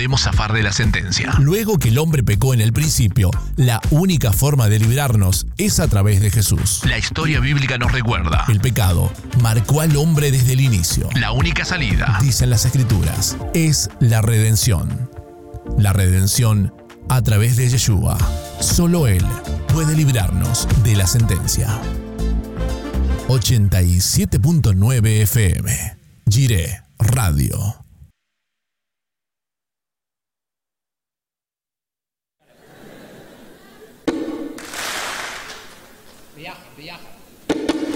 podemos zafar de la sentencia. Luego que el hombre pecó en el principio, la única forma de librarnos es a través de Jesús. La historia bíblica nos recuerda. El pecado marcó al hombre desde el inicio. La única salida, dicen las Escrituras, es la redención. La redención a través de Yeshua. Solo Él puede librarnos de la sentencia. 87.9 FM. Jireh Radio.